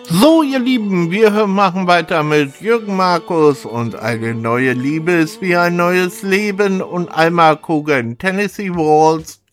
So, ihr Lieben, wir machen weiter mit Jürgen Markus und eine neue Liebe ist wie ein neues Leben und einmal gucken Tennessee Waltz